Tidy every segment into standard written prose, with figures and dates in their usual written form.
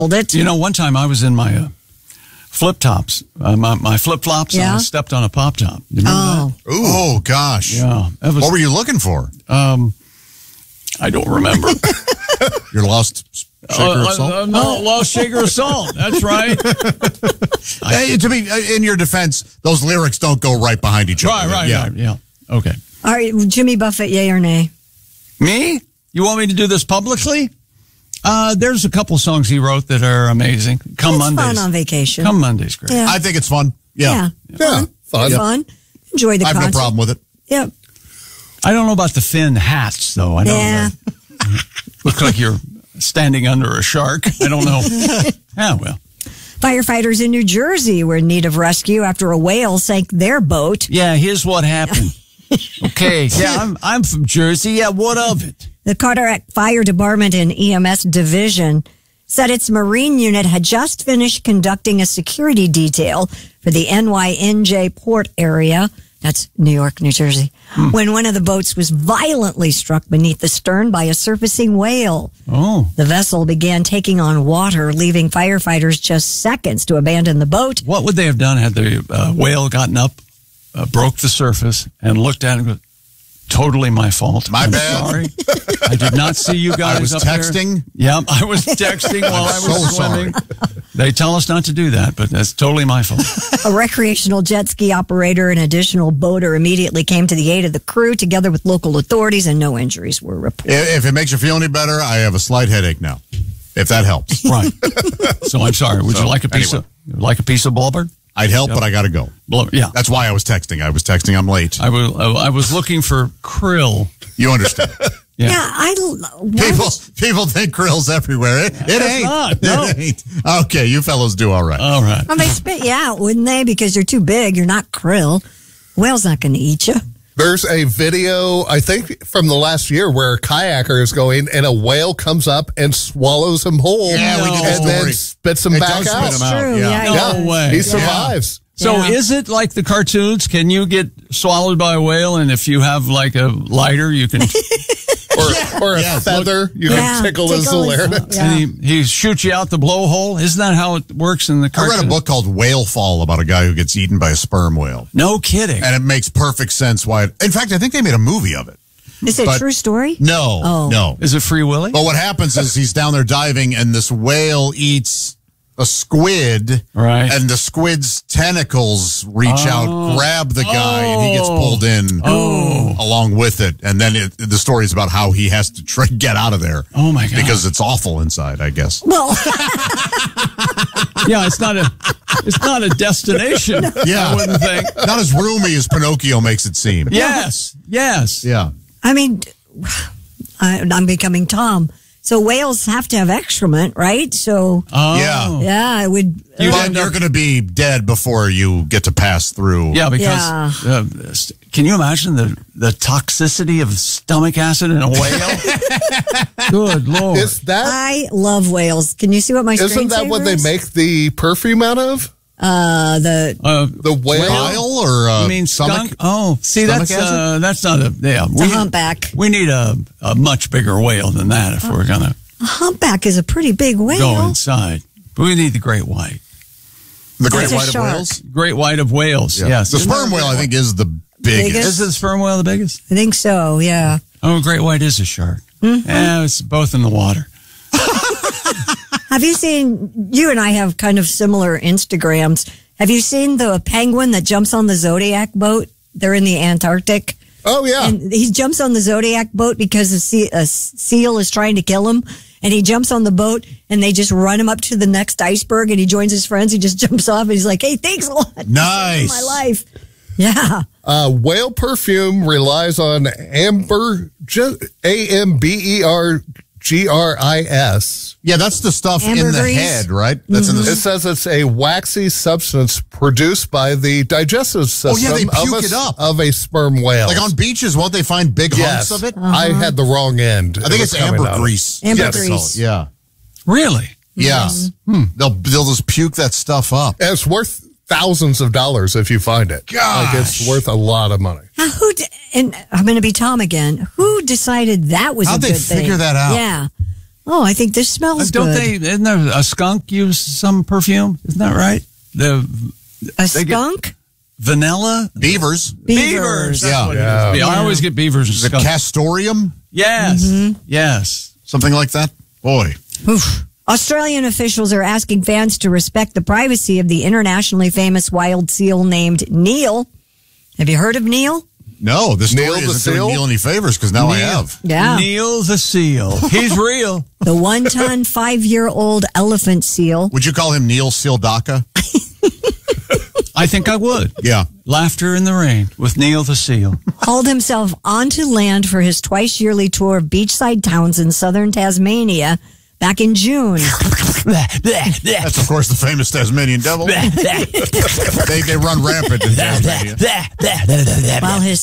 it. You know, one time I was in my flip-tops, my flip-flops, and I stepped on a pop-top. You remember that? Oh, gosh. Yeah. What were you looking for? I don't remember. Your lost shaker of salt? No, lost shaker of salt. That's right. Hey, to be in your defense, those lyrics don't go right behind each other. Right. Yeah. Okay. All right, Jimmy Buffett, yay or nay? Me? You want me to do this publicly? There's a couple songs he wrote that are amazing. It's Mondays. fun on vacation. Come Mondays, great. Yeah. I think it's fun. Yeah. Fun. Enjoy the I have concert. no problem with it. Yep. I don't know about the fin hats, though. I don't know. Look like you're standing under a shark. I don't know. Yeah, well. Firefighters in New Jersey were in need of rescue after a whale sank their boat. Yeah, here's what happened. Okay. Yeah, I'm from Jersey. Yeah, what of it? The Carteret Fire Department and EMS Division said its Marine unit had just finished conducting a security detail for the NYNJ port area. That's New York, New Jersey. When one of the boats was violently struck beneath the stern by a surfacing whale. Oh. The vessel began taking on water, leaving firefighters just seconds to abandon the boat. What would they have done had the whale gotten up, broke the surface, and looked at it and go, totally my fault. My I'm bad. Sorry. I did not see you guys I was up texting. there. Yeah, I was texting while I was so swimming. They tell us not to do that, but that's totally my fault. A recreational jet ski operator and additional boater immediately came to the aid of the crew together with local authorities, and no injuries were reported. If it makes you feel any better, I have a slight headache now. If that helps. Right. So I'm sorry. Would you like a piece of blubber? I'd help, but I got to go. Yeah. That's why I was texting. I'm late. I was looking for krill. You understand. Yeah. People think krill's everywhere. It ain't. Not, no. It ain't. Okay, you fellows do all right. All right. Well, they spit you out, wouldn't they? Because you're too big. You're not krill. Whale's not going to eat you. There's a video, I think, from the last year where a kayaker is going and a whale comes up and swallows him whole. Yeah, we get the and story. then spits him back does out. spit him out. True. Yeah. No way. He survives. So Yeah. is it like the cartoons? Can you get swallowed by a whale, and if you have like a lighter, you can... Or a feather, you can tickle his larynx. Yeah. And he shoots you out the blowhole? Isn't that how it works in the I cartoon? read a book called Whale Fall about a guy who gets eaten by a sperm whale. No kidding. And it makes perfect sense why. In fact, I think they made a movie of it. Is it a But- true story? No. Is it Free Willy? But what happens is he's down there diving, and this whale eats a squid, Right. and the squid's tentacles reach out, grab the guy, and he gets pulled in along with it. And then the story is about how he has to get out of there. Oh, my God. Because it's awful inside, I guess. Well, Yeah, it's not a destination. Yeah. I wouldn't think. Not as roomy as Pinocchio makes it seem. Yes. Yeah. I mean, I'm becoming Tom. So whales have to have excrement, right? So, Yeah. yeah, I would. But you're going to be dead before you get to pass through. Yeah, because can you imagine the toxicity of stomach acid in a whale? Good Lord. I love whales. Can you see what my Isn't that what they make the perfume out of? The whale? Bile or You mean stomach? skunk? Oh, see, Stomach that's not a. Yeah, It's a humpback. We need a much bigger whale than that if we're gonna A humpback is a pretty big whale. go inside. But we need the great white. The great That's a white of shark. whales? Great white of whales. Yes. The sperm whale, I think, is the biggest. Biggest? Is the sperm whale the biggest? I think so, yeah. Oh, great white is a shark. Yeah, it's both in the water. Have you seen, you and I have kind of similar Instagrams. Have you seen the penguin that jumps on the Zodiac boat? They're in the Antarctic. Oh, yeah. And he jumps on the Zodiac boat because a seal is trying to kill him. And he jumps on the boat and they just run him up to the next iceberg and he joins his friends. He just jumps off and he's like, hey, thanks a lot. Nice. My life. Yeah. Whale perfume relies on ambergris. Yeah, that's the stuff in the Ambergris? head, right? That's in It the. says it's a waxy substance produced by the digestive system they puke it up. of a sperm whale. Like on beaches, won't they find big yes. hunks of it? I had the wrong end. I think it's ambergris. Ambergris. Yeah. Really? Yeah. They'll just puke that stuff up. And it's worth thousands of dollars if you find it. Gosh. Like it's worth a lot of money. Now, and I'm going to be Tom again. Who decided that was How'd a they good thing? figure that out? Yeah. Oh, I think this smells Don't good. isn't there a skunk use some perfume? Isn't that right? A skunk? Vanilla? Beavers. Beavers. That's Yeah. what it is. I always get beavers and The skunk. castoreum? Yes. Yes. Something like that? Boy. Oof. Australian officials are asking fans to respect the privacy of the internationally famous wild seal named Neil. Have you heard of Neil? No, this Neil story the isn't doing seal? Neil any favors because now I have. Yeah. Neil the seal. He's real. The 1-ton, 5-year-old elephant seal. Would you call him Neil Sealdaka? I think I would. Yeah. Laughter in the Rain with Neil the seal. Hauled himself onto land for his twice-yearly tour of beachside towns in southern Tasmania back in June. That's, of course, the famous Tasmanian devil. they run rampant in Tasmania. While his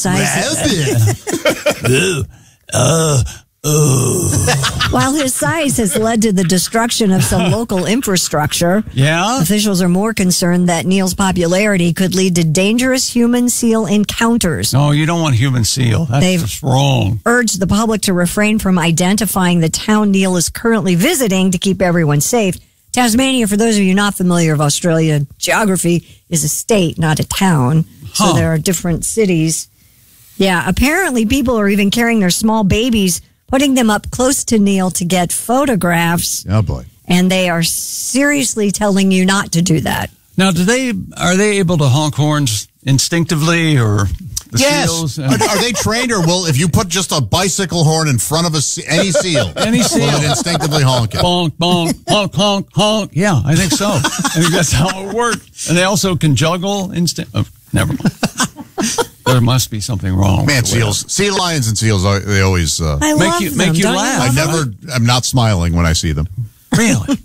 size has led to the destruction of some local infrastructure. Yeah? Officials are more concerned that Neil's popularity could lead to dangerous human-seal encounters. No, you don't want human seal. That's They've- just wrong. Urged the public to refrain from identifying the town Neil is currently visiting to keep everyone safe. Tasmania, for those of you not familiar with Australian geography, is a state, not a town. So Huh. there are different cities. Yeah, apparently people are even carrying their small babies, putting them up close to Neil to get photographs. Oh, boy. And they are seriously telling you not to do that. Now, are they able to honk horns instinctively or the seals? Are they trained or will, if you put just a bicycle horn in front of any seal, Any seal. will it instinctively honk it? Bonk, bonk, honk, honk, honk. Yeah, I think so. I think that's how it works. And they also can juggle. Oh, never mind. There must be something wrong. Man, with the way seals, sea lions and seals, they always, I Make love you- them. make you Don't laugh. love I'm not smiling when I see them. Really?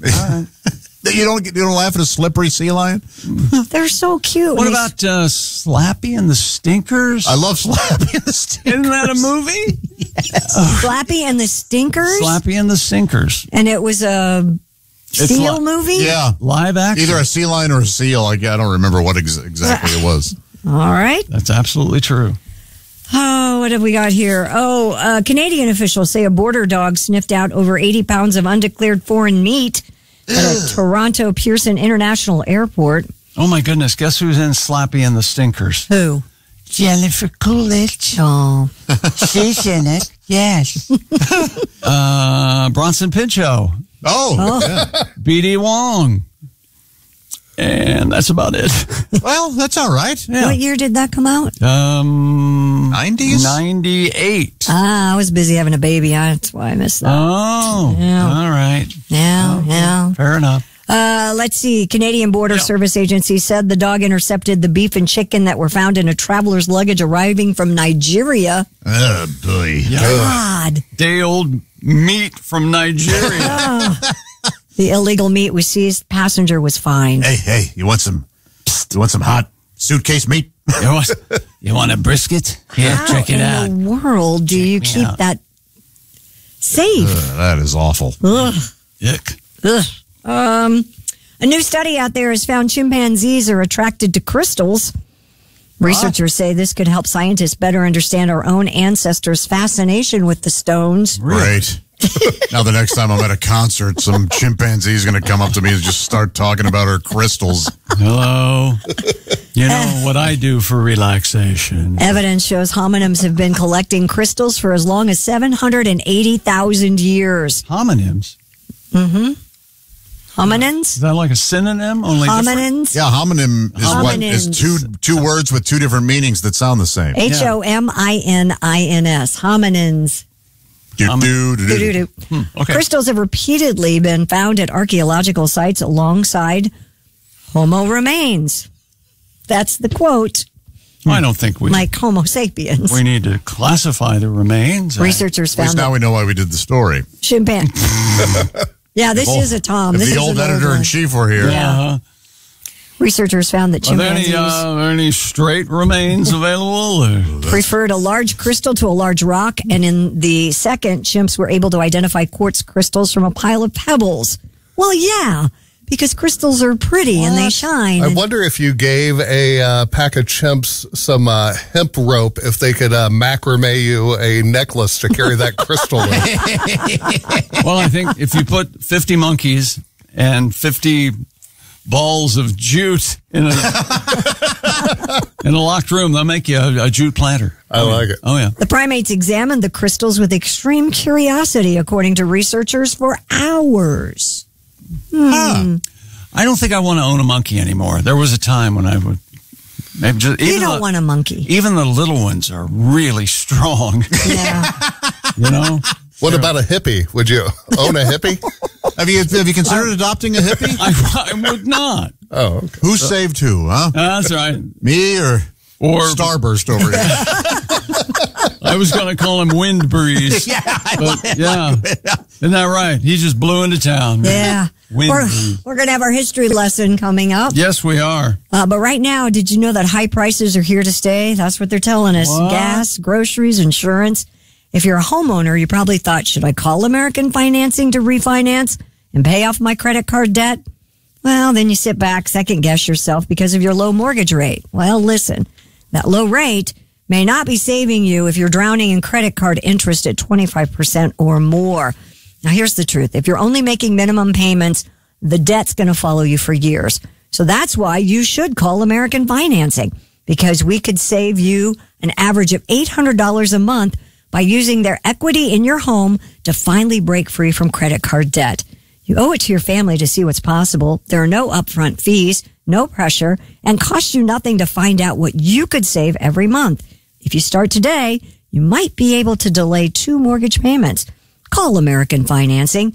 You don't laugh at a slippery sea lion? them. They're so cute. What They- about Slappy and the Stinkers? I love Slappy and the Stinkers. Isn't that a movie? Slappy and the Stinkers? Slappy and the Stinkers. And it was a seal movie? Yeah. Live action. Either a sea lion or a seal. I don't remember what exactly it was. All right. That's absolutely true. Oh, what have we got here? Oh, Canadian officials say a border dog sniffed out over 80 pounds of undeclared foreign meat at a Toronto Pearson International Airport. Oh my goodness! Guess who's in Slappy and the Stinkers? Who? Jennifer Coolidge. Oh, She's in it. Yes. Bronson Pinchot, Oh, yeah. B.D. Wong, and that's about it. Well, that's all right. Yeah. what year did that come out? 90s? 98. Ah, I was busy having a baby. That's why I missed that. Oh, Yeah. all right. Yeah. Fair enough. Let's see. Canadian Border Service Agency said the dog intercepted the beef and chicken that were found in a traveler's luggage arriving from Nigeria. Oh, boy. God. Day-old meat from Nigeria. The illegal meat was seized. Passenger was fined. Hey, you want some hot suitcase meat? You want a brisket? Here, check it out. How in the world do you me keep out. that safe? That is awful. Ugh. Yuck. Ugh. A new study out there has found chimpanzees are attracted to crystals. Researchers say this could help scientists better understand our own ancestors' fascination with the stones. Right. Now the next time I'm at a concert, some chimpanzee is going to come up to me and just start talking about her crystals. Hello. You know what I do for relaxation. Evidence shows hominins have been collecting crystals for as long as 780,000 years. Homonyms. Hominins? Is that like a synonym? Only different? Hominins? Yeah, homonym is what is two words with two different meanings that sound the same. Hominins. Hominins. Do. Okay. Crystals have repeatedly been found at archaeological sites alongside Homo remains. That's the quote, I don't think we like Homo sapiens. we need to classify the remains. Researchers At least found now that we know why we did the story. chimpanzee. Yeah, this is a Tom. If This the is old an old editor one. in chief were here. Yeah. Researchers found that Are there chimpanzees any straight remains available? Or? preferred a large crystal to a large rock, and in the second, chimps were able to identify quartz crystals from a pile of pebbles. Well, yeah, because crystals are pretty and they shine. I wonder if you gave a pack of chimps some hemp rope, if they could macrame you a necklace to carry that crystal in. Well, I think if you put 50 monkeys and 50 balls of jute in a locked room, they'll make you a jute platter. I like it. Oh, yeah. The primates examined the crystals with extreme curiosity, according to researchers, for hours. I don't think I want to own a monkey anymore. There was a time when I would. Maybe just, You don't want a monkey. Even the little ones are really strong. Yeah. You know? What about a hippie? Would you own a hippie? Have you considered adopting a hippie? I would not. Oh, okay. Who saved who, huh? That's right. Me or Starburst over here? I was going to call him Wind Breeze. But isn't that right? He just blew into town. Yeah. Wind Breeze. We're going to have our history lesson coming up. Yes, we are. But right now, did you know that high prices are here to stay? That's what they're telling us. What? Gas, groceries, insurance. If you're a homeowner, you probably thought, should I call American Financing to refinance and pay off my credit card debt? Well, then you sit back, second guess yourself because of your low mortgage rate. Well, listen, that low rate may not be saving you if you're drowning in credit card interest at 25% or more. Now, here's the truth. If you're only making minimum payments, the debt's going to follow you for years. So that's why you should call American Financing, because we could save you an average of $800 a month by using their equity in your home to finally break free from credit card debt. You owe it to your family to see what's possible. There are no upfront fees, no pressure, and cost you nothing to find out what you could save every month. If you start today, you might be able to delay 2 mortgage payments. Call American Financing,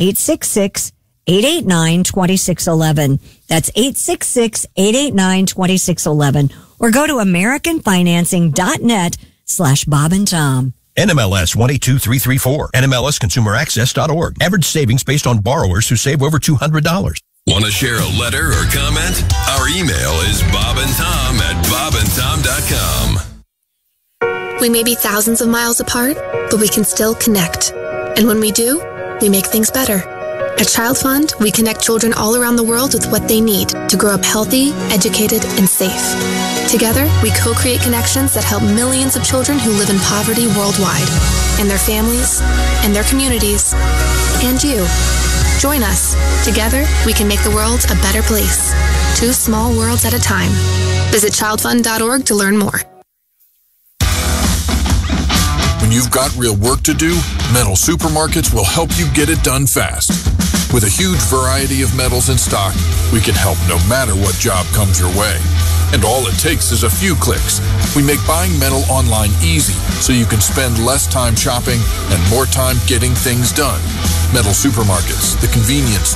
866-889-2611. That's 866-889-2611. Or go to AmericanFinancing.net/Bob and Tom. NMLS 122334. NMLSConsumerAccess.org. Average savings based on borrowers who save over $200. Want to share a letter or comment? Our email is bobandtom@bobandtom.com. We may be thousands of miles apart, but we can still connect. And when we do, we make things better. At Child Fund, we connect children all around the world with what they need to grow up healthy, educated, and safe. Together, we co-create connections that help millions of children who live in poverty worldwide, and their families, and their communities, and you. Join us. Together, we can make the world a better place. 2 small worlds at a time. Visit childfund.org to learn more. When you've got real work to do, Metal Supermarkets will help you get it done fast. With a huge variety of metals in stock, we can help no matter what job comes your way. And all it takes is a few clicks. We make buying metal online easy so you can spend less time shopping and more time getting things done. Metal Supermarkets, the convenience